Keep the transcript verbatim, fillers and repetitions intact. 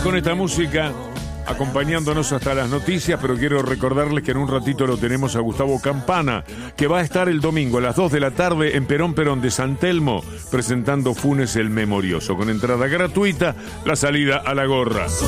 con esta música, acompañándonos hasta las noticias, pero quiero recordarles que en un ratito lo tenemos a Gustavo Campana, que va a estar el domingo a las dos de la tarde en Perón Perón de San Telmo, presentando Funes el Memorioso, con entrada gratuita, la salida a la gorra.